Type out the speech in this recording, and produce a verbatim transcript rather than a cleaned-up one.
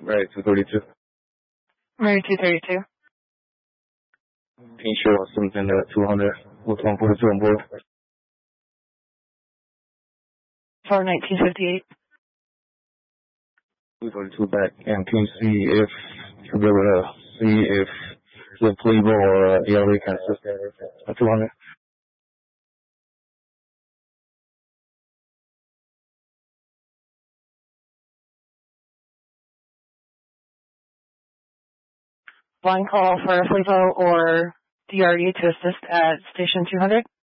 Right, two thirty-two. Mary two thirty-two. Can you show us something at two hundred with one forty-two on board? For nineteen fifty-eight. two thirty-two back. And can you see if you'll be able to see if the Clevo or uh, E L A can assist at two hundred? Line call for Flevo or D R E to assist at station two hundred.